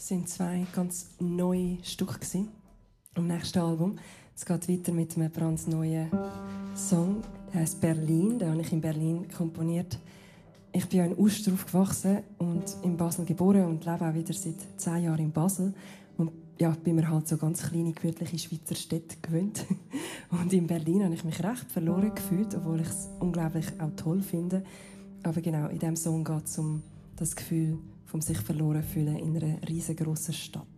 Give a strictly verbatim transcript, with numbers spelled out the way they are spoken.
Das sind zwei ganz neue Stücke am nächsten Album. Es geht weiter mit einem brandneuen Song. Der heisst «Berlin». Den habe ich in Berlin komponiert. Ich bin ja in Uster aufgewachsen und in Basel geboren und lebe auch wieder seit zehn Jahren in Basel. Und ja, bin mir halt so ganz kleine, gemütliche Schweizer Städte gewöhnt. Und in Berlin habe ich mich recht verloren gefühlt, obwohl ich es unglaublich auch toll finde. Aber genau, in diesem Song geht es um das Gefühl, vom sich verloren fühlen in einer riesengroßen Stadt.